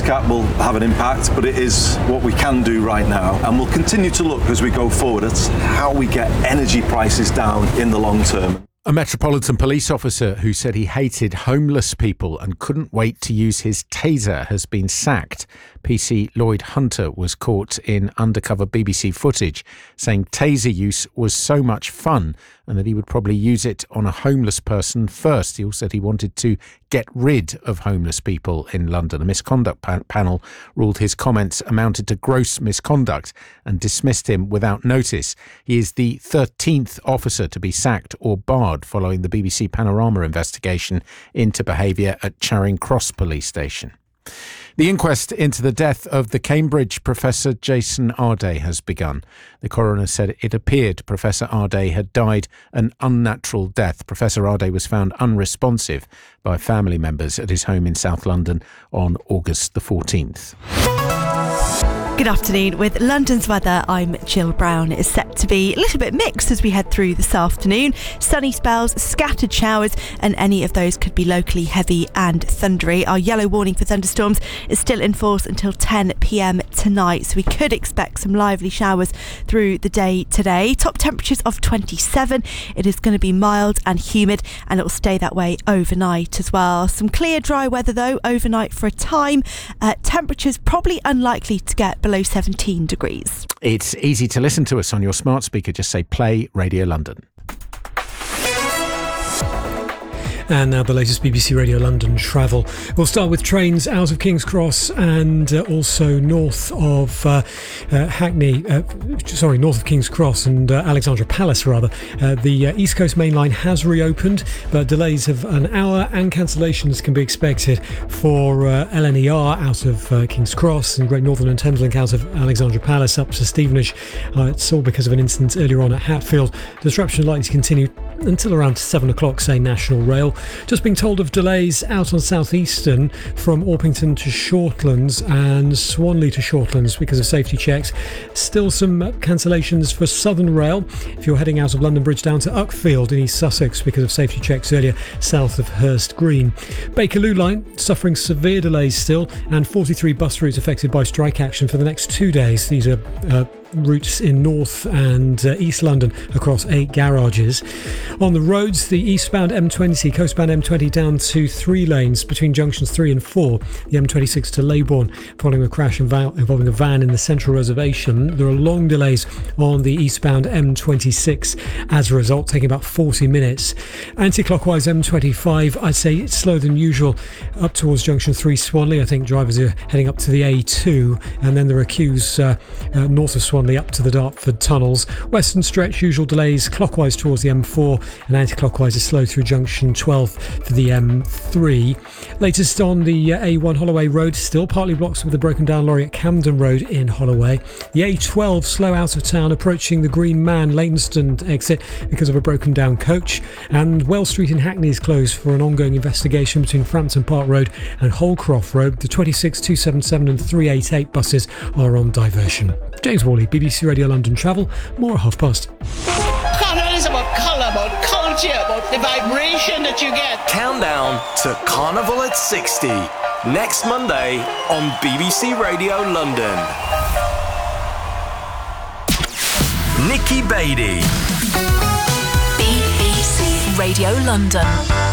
at will have an impact, but it is what we can do right now. And we'll continue to look as we go forward at how we get energy prices down in the long term. A Metropolitan Police officer who said he hated homeless people and couldn't wait to use his taser has been sacked. PC Lloyd Hunter was caught in undercover BBC footage saying taser use was so much fun and that he would probably use it on a homeless person first. He also said he wanted to get rid of homeless people in London. A misconduct panel ruled his comments amounted to gross misconduct and dismissed him without notice. He is the 13th officer to be sacked or barred following the BBC Panorama investigation into behaviour at Charing Cross Police Station. The inquest into the death of the Cambridge professor Jason Arday has begun. The coroner said it appeared Professor Arday had died an unnatural death. Professor Arday was found unresponsive by family members at his home in South London on August the 14th. Good afternoon. With London's weather, I'm Jill Brown. It's set to be a little bit mixed as we head through this afternoon. Sunny spells, scattered showers, and any of those could be locally heavy and thundery. Our yellow warning for thunderstorms is still in force until 10 p.m. tonight, so we could expect some lively showers through the day today. Top temperatures of 27. It is going to be mild and humid, and it will stay that way overnight as well. Some clear, dry weather though overnight for a time. Temperatures probably unlikely to get below 17 degrees. It's easy to listen to us on your smart speaker. Just say Play Radio London. And now the latest BBC Radio London travel. We'll start with trains out of King's Cross and also north of north of King's Cross and Alexandra Palace, rather. The East Coast Main Line has reopened, but delays of an hour and cancellations can be expected for LNER out of King's Cross and Great Northern and Thameslink out of Alexandra Palace up to Stevenage. It's all because of an incident earlier on at Hatfield. Disruption likely to continue until around 7 o'clock, say National Rail. Just being told of delays out on South Eastern from Orpington to Shortlands and Swanley to Shortlands because of safety checks. Still some cancellations for Southern Rail if you're heading out of London Bridge down to Uckfield in East Sussex because of safety checks earlier south of Hurst Green. Bakerloo line suffering severe delays still, and 43 bus routes affected by strike action for the next 2 days. These are routes in North and East London across 8 garages. On the roads, the eastbound M20, coastbound M20 down to 3 lanes between junctions 3 and 4. The M26 to Leybourne following a crash involving a van in the Central Reservation. There are long delays on the eastbound M26 as a result, taking about 40 minutes. Anti-clockwise M25, I'd say it's slower than usual up towards junction 3 Swanley. I think drivers are heading up to the A2, and then there are queues north of Swanley up to the Dartford tunnels. Western stretch, usual delays clockwise towards the M4, and anti-clockwise is slow through junction 12 for the M3. Latest on the A1 Holloway Road, still partly blocked with a broken down lorry at Camden Road in Holloway. The A12 slow out of town approaching the Green Man Leytonstone exit because of a broken down coach, and Wells Street in Hackney is closed for an ongoing investigation between Frampton Park Road and Holcroft Road. The 26, 277 and 388 buses are on diversion. James Worley, BBC Radio London Travel, more at past. Carnival is about colour, about culture, about the vibration that you get. Countdown to Carnival at 60, next Monday on BBC Radio London. Nikki Beattie. BBC Radio London.